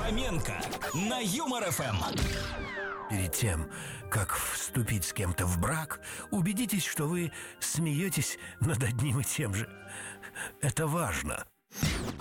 Фоменко на Юмор ФМ. Перед тем, как вступить с кем-то в брак, убедитесь, что вы смеетесь над одним и тем же. Это важно.